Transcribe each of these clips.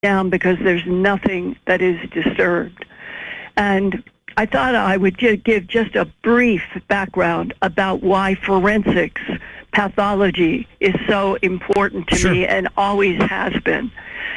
down because there's nothing that is disturbed. And I thought I would give just a brief background about why forensics pathology is so important to me and always has been.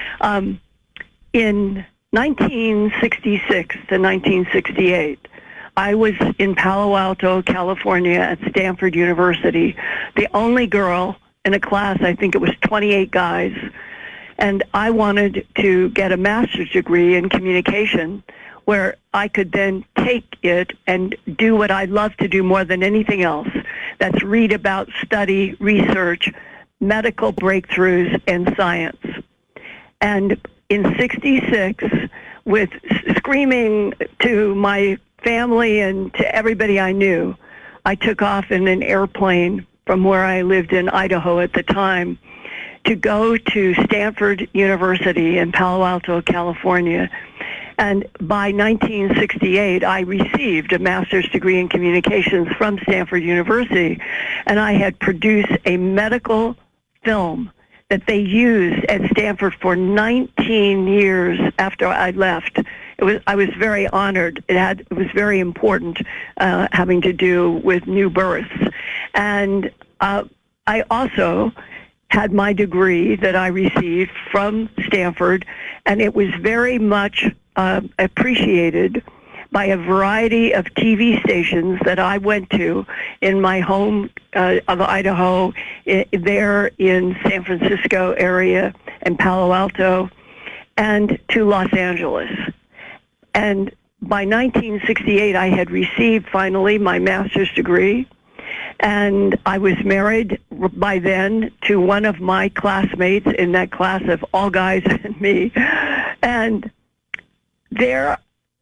In 1966 to 1968, I was in Palo Alto, California at Stanford University, the only girl in a class, I think it was 28 guys, and I wanted to get a master's degree in communication where I could then take it and do what I love to do more than anything else. That's read about, study, research, medical breakthroughs, and science. And in 66, with screaming to my family and to everybody I knew, I took off in an airplane from where I lived in Idaho at the time to go to Stanford University in Palo Alto, California. And by 1968, I received a master's degree in communications from Stanford University, and I had produced a medical film that they used at Stanford for 19 years after I left. I was very honored. It was very important, having to do with new births. And I also had my degree that I received from Stanford, and it was very much appreciated by a variety of TV stations that I went to in my home of Idaho, there in San Francisco area and Palo Alto, and to Los Angeles. And by 1968, I had received finally my master's degree, and I was married by then to one of my classmates in that class of all guys and me. And there,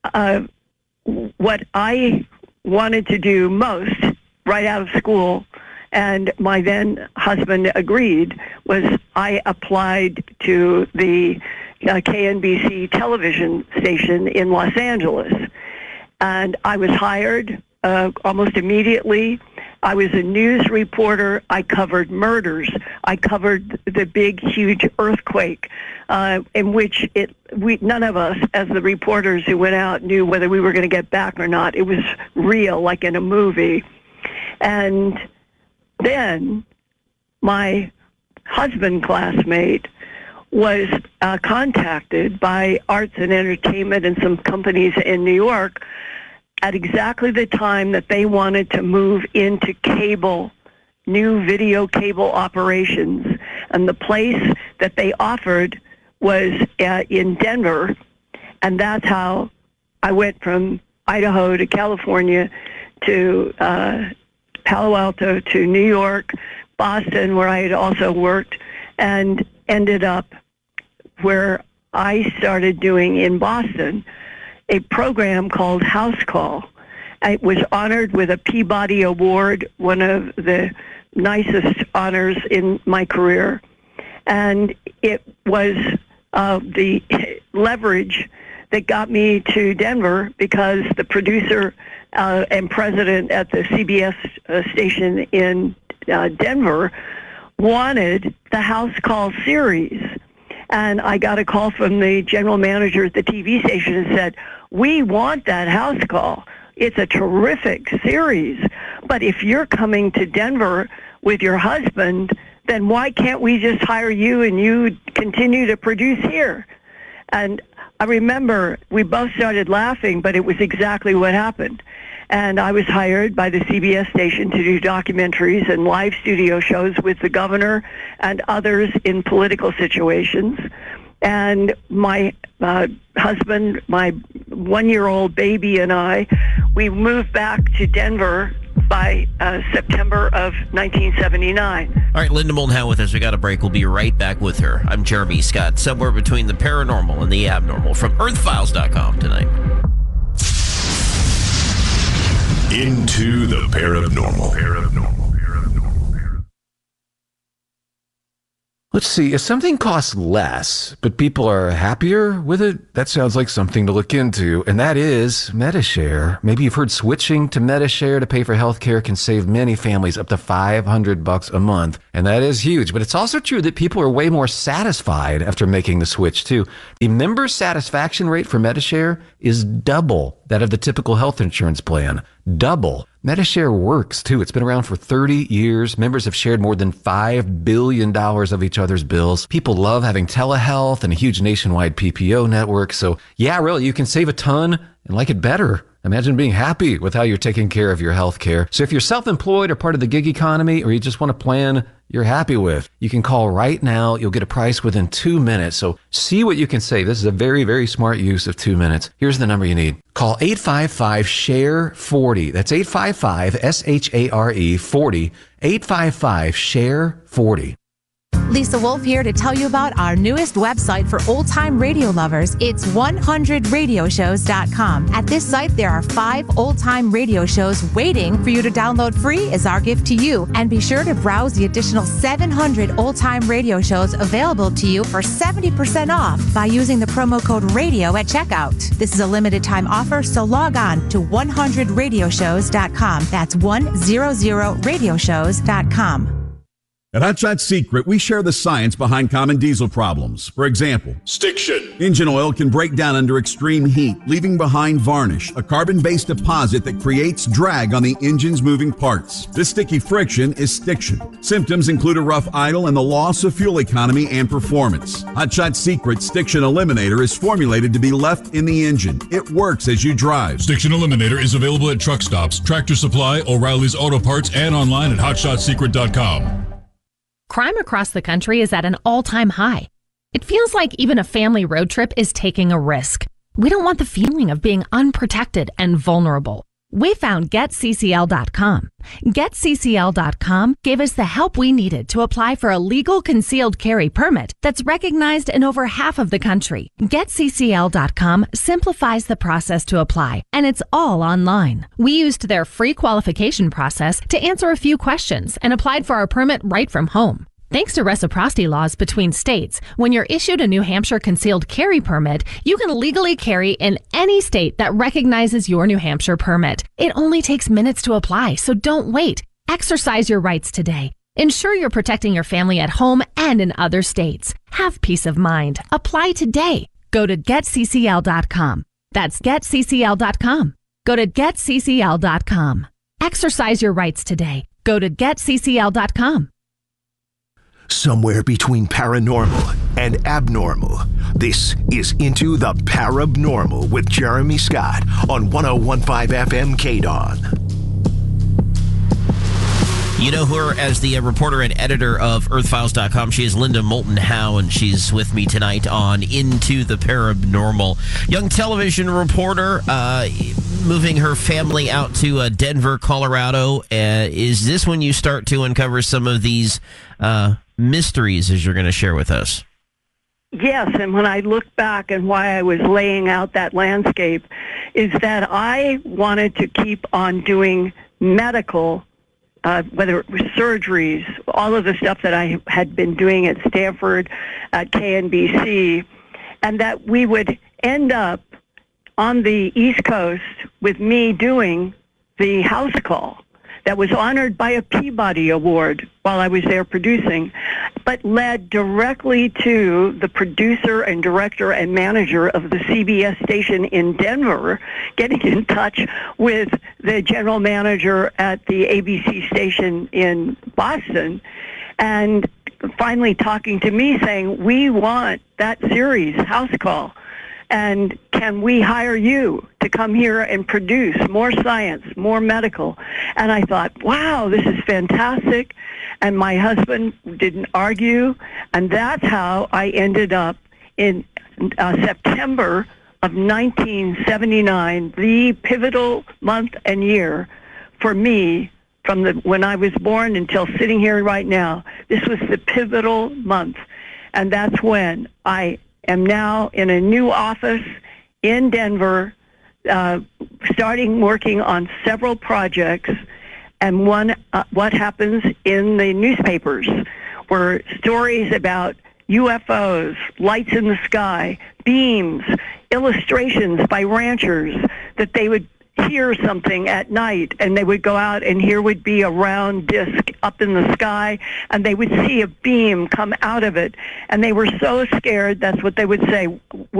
what I wanted to do most right out of school, and my then husband agreed, was I applied to the KNBC television station in Los Angeles. And I was hired almost immediately. I was a news reporter. I covered murders. I covered the big, huge earthquake, in which none of us, as the reporters who went out, knew whether we were going to get back or not. It was real, like in a movie. And then my husband classmate was contacted by Arts and Entertainment and some companies in New York at exactly the time that they wanted to move into cable, new video cable operations. And the place that they offered was in Denver. And that's how I went from Idaho to California to Palo Alto to New York, Boston, where I had also worked, and ended up where I started doing in Boston a program called House Call. It was honored with a Peabody Award, one of the nicest honors in my career. And it was the leverage that got me to Denver, because the producer and president at the CBS station in Denver wanted the House Call series. And I got a call from the general manager at the TV station and said, "We want that House Call. It's a terrific series. But if you're coming to Denver with your husband, then why can't we just hire you and you continue to produce here?" And I remember we both started laughing, but it was exactly what happened. And I was hired by the CBS station to do documentaries and live studio shows with the governor and others in political situations. And my husband, my one-year-old baby, and I, we moved back to Denver by September of 1979. All right, Linda Moulton Howe with us. We got a break. We'll be right back with her. I'm Jeremy Scott, somewhere between the paranormal and the abnormal, from earthfiles.com tonight. Into the paranormal. Let's see, if something costs less, but people are happier with it, that sounds like something to look into, and that is Medi-Share. Maybe you've heard switching to Medi-Share to pay for healthcare can save many families up to $500 a month, and that is huge. But it's also true that people are way more satisfied after making the switch, too. The member satisfaction rate for Medi-Share is double that of the typical health insurance plan. Double. Medi-Share works, too. It's been around for 30 years. Members have shared more than $5 billion of each other's bills. People love having telehealth and a huge nationwide PPO network. So, yeah, really, you can save a ton and like it better. Imagine being happy with how you're taking care of your health care. So if you're self-employed or part of the gig economy, or you just want a plan you're happy with, you can call right now. You'll get a price within 2 minutes. So see what you can save. This is a very, very smart use of 2 minutes. Here's the number you need. Call 855-SHARE-40. That's 855-SHARE-40. 855-SHARE-40. Lisa Wolf here to tell you about our newest website for old-time radio lovers. It's 100radioshows.com. At this site, there are 5 old-time radio shows waiting for you to download free as our gift to you. And be sure to browse the additional 700 old-time radio shows available to you for 70% off by using the promo code RADIO at checkout. This is a limited-time offer, so log on to 100radioshows.com. That's 100radioshows.com. At Hot Shot Secret, we share the science behind common diesel problems. For example, Stiction. engine oil can break down under extreme heat, leaving behind varnish, a carbon-based deposit that creates drag on the engine's moving parts. This sticky friction is stiction. Symptoms include a rough idle and the loss of fuel economy and performance. Hot Shot Secret Stiction Eliminator is formulated to be left in the engine. It works as you drive. Stiction Eliminator is available at truck stops, Tractor Supply, O'Reilly's Auto Parts, and online at hotshotsecret.com. Crime across the country is at an all-time high. It feels like even a family road trip is taking a risk. We don't want the feeling of being unprotected and vulnerable. We found GetCCL.com. GetCCL.com gave us the help we needed to apply for a legal concealed carry permit that's recognized in over half of the country. GetCCL.com simplifies the process to apply, and it's all online. We used their free qualification process to answer a few questions and applied for our permit right from home. Thanks to reciprocity laws between states, when you're issued a New Hampshire concealed carry permit, you can legally carry in any state that recognizes your New Hampshire permit. It only takes minutes to apply, so don't wait. Exercise your rights today. Ensure you're protecting your family at home and in other states. Have peace of mind. Apply today. Go to GetCCL.com. That's GetCCL.com. Go to GetCCL.com. Exercise your rights today. Go to GetCCL.com. Somewhere between paranormal and abnormal, this is Into the Parabnormal with Jeremy Scott on 101.5 FM KDON. You know her as the reporter and editor of EarthFiles.com. She is Linda Moulton Howe, and she's with me tonight on Into the Paranormal. Young television reporter, moving her family out to Denver, Colorado. Is this when you start to uncover some of these mysteries as you're going to share with us? Yes, and when I look back and why I was laying out that landscape is that I wanted to keep on doing medical, whether it was surgeries, all of the stuff that I had been doing at Stanford, at KNBC, and that we would end up on the East Coast with me doing the house call that was honored by a Peabody Award while I was there producing, but led directly to the producer and director and manager of the CBS station in Denver, getting in touch with the general manager at the ABC station in Boston, and finally talking to me saying, we want that series, House Call, and can we hire you to come here and produce more science, more medical? And I thought, wow, this is fantastic. And my husband didn't argue. And that's how I ended up in September of 1979, the pivotal month and year for me from when I was born until sitting here right now. This was the pivotal month. And that's when I am now in a new office in Denver, starting working on several projects, and one, what happens in the newspapers, were stories about UFOs, lights in the sky, beams, illustrations by ranchers that they would hear something at night, and they would go out, and here would be a round disc up in the sky, and they would see a beam come out of it, and they were so scared. That's what they would say.